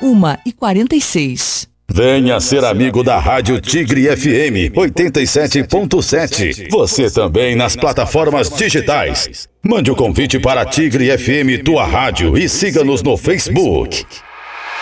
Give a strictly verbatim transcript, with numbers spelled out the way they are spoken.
uma e quarenta e seis. Venha ser amigo da Rádio Tigre F M oitenta e sete ponto sete. Você também nas plataformas digitais. Mande o convite para Tigre F M, tua rádio, e siga-nos no Facebook.